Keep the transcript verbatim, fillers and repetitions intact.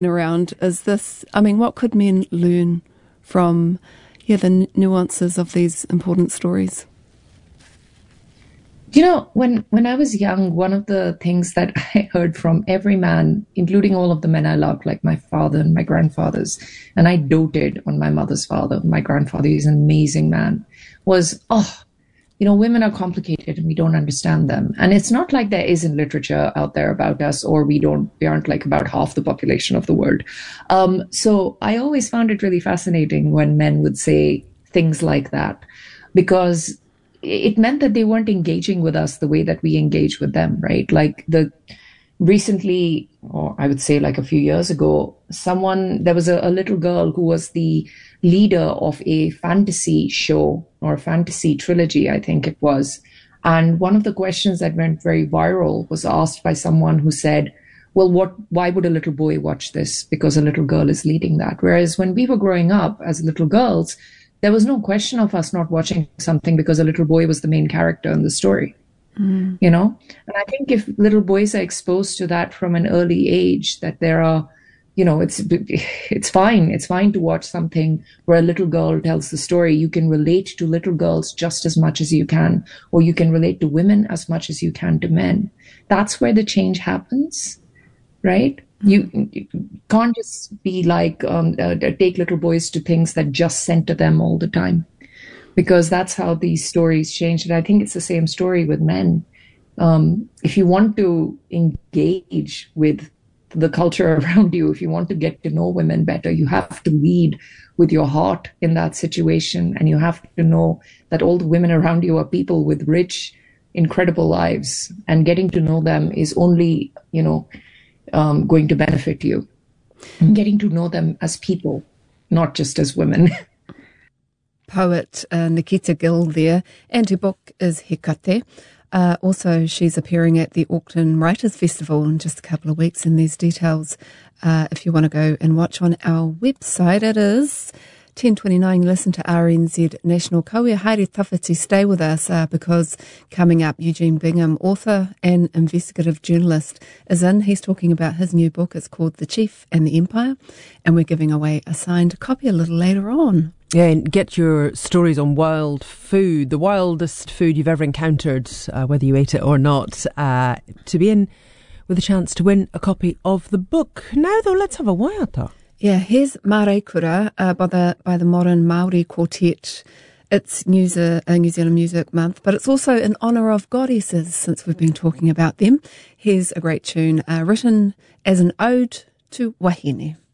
around is this, I mean, what could men learn from, yeah, the n- nuances of these important stories? You know, when, when I was young, one of the things that I heard from every man, including all of the men I loved, like my father and my grandfathers, and I doted on my mother's father, my grandfather, he's an amazing man, was, oh, you know, women are complicated and we don't understand them. And it's not like there isn't literature out there about us, or we don't, we aren't like about half the population of the world. Um, so I always found it really fascinating when men would say things like that, because it meant that they weren't engaging with us the way that we engage with them, right? Like the recently, or I would say like a few years ago, someone, there was a, a little girl who was the leader of a fantasy show or a fantasy trilogy, I think it was. And one of the questions that went very viral was asked by someone who said, well, what, why would a little boy watch this? Because a little girl is leading that. Whereas when we were growing up as little girls, there was no question of us not watching something because a little boy was the main character in the story, mm. you know? And I think if little boys are exposed to that from an early age, that there are, you know, it's, it's fine. It's fine to watch something where a little girl tells the story. You can relate to little girls just as much as you can, or you can relate to women as much as you can to men. That's where the change happens, right? You, you can't just be like, um, uh, take little boys to things that just center them all the time, because that's how these stories change. And I think it's the same story with men. Um, if you want to engage with the culture around you, if you want to get to know women better, you have to lead with your heart in that situation. And you have to know that all the women around you are people with rich, incredible lives, and getting to know them is only, you know, Um, going to benefit you. And getting to know them as people, not just as women. Poet uh, Nikita Gill there, and her book is Hekate. Uh, also, she's appearing at the Auckland Writers' Festival in just a couple of weeks, and there's details uh, if you want to go and watch on our website. It is ten twenty-nine. Listen to R N Z National. Kauia haere tawhiti, stay with us uh, because coming up, Eugene Bingham, author and investigative journalist, is in. He's talking about his new book. It's called The Chief and the Empire, and we're giving away a signed copy a little later on. Yeah, and get your stories on wild food, the wildest food you've ever encountered, uh, whether you ate it or not, uh, to be in with a chance to win a copy of the book. Now, though, let's have a waiata. Yeah, here's Marekura uh, by the by the Modern Māori Quartet. It's New, Ze- uh, New Zealand Music Month, but it's also in honour of goddesses, since we've been talking about them. Here's a great tune uh, written as an ode to Wahine.